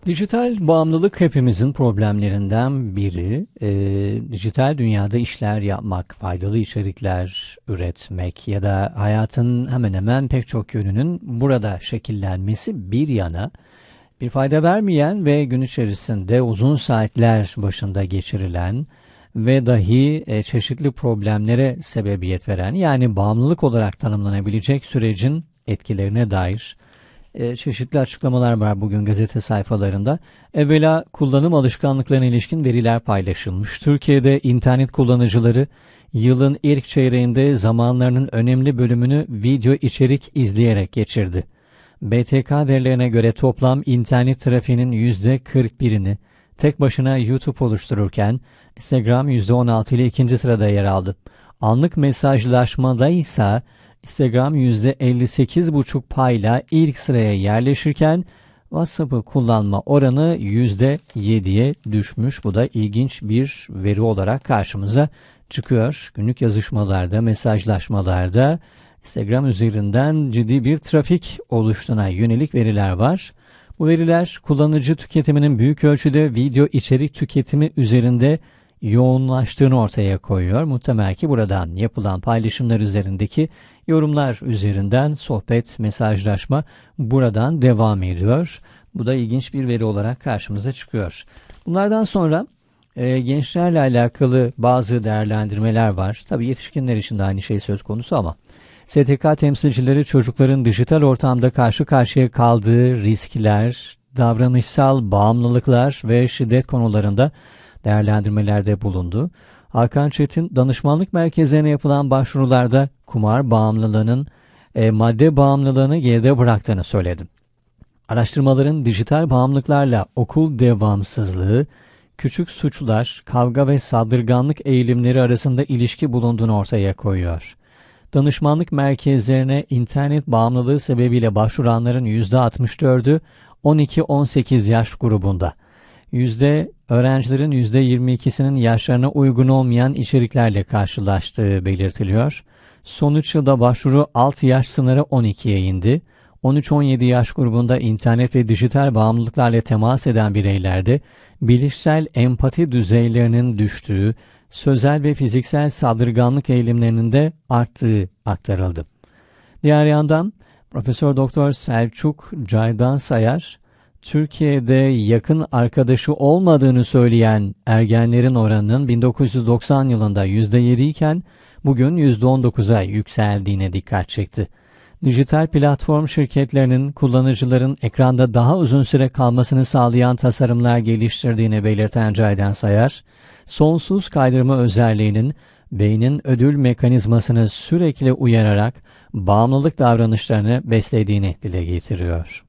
Dijital bağımlılık hepimizin problemlerinden biri. Dijital dünyada işler yapmak, faydalı içerikler üretmek ya da hayatın hemen hemen pek çok yönünün burada şekillenmesi bir yana, bir fayda vermeyen ve gün içerisinde uzun saatler başında geçirilen ve dahi çeşitli problemlere sebebiyet veren, yani bağımlılık olarak tanımlanabilecek sürecin etkilerine dair çeşitli açıklamalar var bugün gazete sayfalarında. Evvela kullanım alışkanlıklarına ilişkin veriler paylaşılmış. Türkiye'de internet kullanıcıları yılın ilk çeyreğinde zamanlarının önemli bölümünü video içerik izleyerek geçirdi. BTK verilerine göre toplam internet trafiğinin %41'ini tek başına YouTube oluştururken Instagram %16 ile ikinci sırada yer aldı. Anlık mesajlaşmada ise Instagram %58,5 payla ilk sıraya yerleşirken WhatsApp'ı kullanma oranı %7'ye düşmüş. Bu da ilginç bir veri olarak karşımıza çıkıyor. Günlük yazışmalarda, mesajlaşmalarda Instagram üzerinden ciddi bir trafik oluştuğuna yönelik veriler var. Bu veriler kullanıcı tüketiminin büyük ölçüde video içerik tüketimi üzerinde yoğunlaştığını ortaya koyuyor. Muhtemel ki buradan yapılan paylaşımlar üzerindeki yorumlar üzerinden sohbet, mesajlaşma buradan devam ediyor. Bu da ilginç bir veri olarak karşımıza çıkıyor. Bunlardan sonra gençlerle alakalı bazı değerlendirmeler var. Tabii yetişkinler için de aynı şey söz konusu ama STK temsilcileri çocukların dijital ortamda karşı karşıya kaldığı riskler, davranışsal bağımlılıklar ve şiddet konularında değerlendirmelerde bulundu. Hakan Çetin, danışmanlık merkezlerine yapılan başvurularda kumar bağımlılığının madde bağımlılığını geride bıraktığını söyledi. Araştırmaların dijital bağımlılıklarla okul devamsızlığı, küçük suçlar, kavga ve saldırganlık eğilimleri arasında ilişki bulunduğunu ortaya koyuyor. Danışmanlık merkezlerine internet bağımlılığı sebebiyle başvuranların %64'ü 12-18 yaş grubunda. Öğrencilerin %22'sinin yaşlarına uygun olmayan içeriklerle karşılaştığı belirtiliyor. Son 3 yılda başvuru alt yaş sınırı 12'ye indi. 13-17 yaş grubunda internet ve dijital bağımlılıklarla temas eden bireylerde bilişsel empati düzeylerinin düştüğü, sözel ve fiziksel saldırganlık eğilimlerinin de arttığı aktarıldı. Diğer yandan Profesör Doktor Selçuk Caydan Sayar, Türkiye'de yakın arkadaşı olmadığını söyleyen ergenlerin oranının 1990 yılında %7 iken bugün %19'a yükseldiğine dikkat çekti. Dijital platform şirketlerinin kullanıcıların ekranda daha uzun süre kalmasını sağlayan tasarımlar geliştirdiğini belirten Caydan Sayar, sonsuz kaydırma özelliğinin beynin ödül mekanizmasını sürekli uyararak bağımlılık davranışlarını beslediğini dile getiriyor.